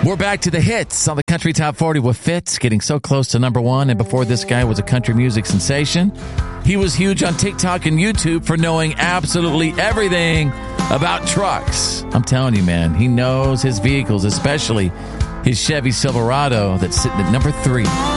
We're back to the hits on the Country Top 40 with Fitz, getting so close to number one. And before this guy was a country music sensation, he was huge on TikTok and YouTube for knowing absolutely everything about trucks. I'm telling you, man, he knows his vehicles, especially his Chevy Silverado that's sitting at number 3.